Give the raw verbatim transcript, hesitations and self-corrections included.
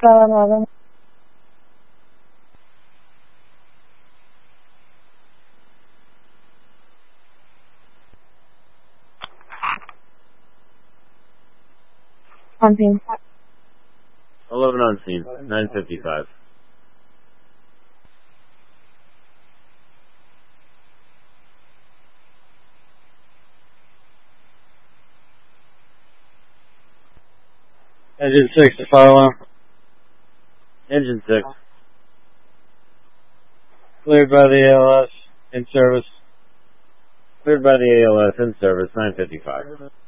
seven eleven. On scene. eleven on scene, nine fifty-five. Engine six to fire alarm. Engine six. Cleared by the A L S, in service. Cleared by the A L S, in service, nine fifty-five.